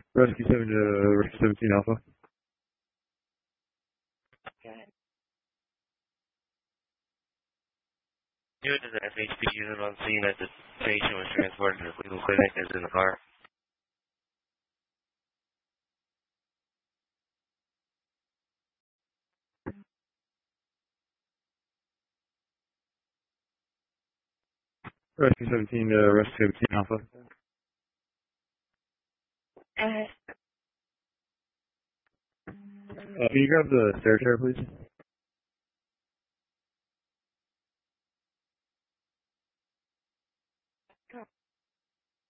Rescue 7 to Rescue 17 Alpha. Unit is an SHP unit on scene as the patient was transported to the Cleveland Clinic is in the car. Rescue 17 to Rescue 17 Alpha. Can you grab the stair chair, please?